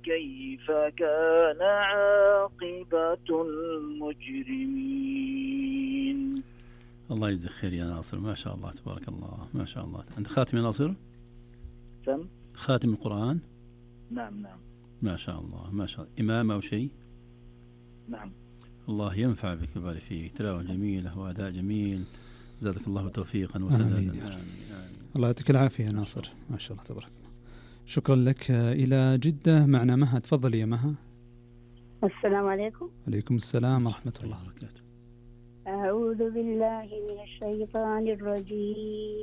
كيف كان عاقبة المجرمين. الله يجزيك خير يا ناصر، ما شاء الله تبارك الله، ما شاء الله. أنت خاتم يا ناصر؟ سم؟ خاتم القرآن؟ نعم. ما شاء الله ما شاء الله. إمام أو شيء؟ نعم. الله ينفع بك ويبارك فيك. تلاوة جميلة وأداء جميل، زادك الله توفيقا وسدادا. آمين. الله يعطيك العافية يا ناصر، ما شاء الله تبارك الله. شكرا لك. إلى جدة معنا مها، تفضلي يا مها. السلام عليكم. عليكم السلام ورحمة الله وبركاته. أعوذ بالله من الشيطان الرجيم.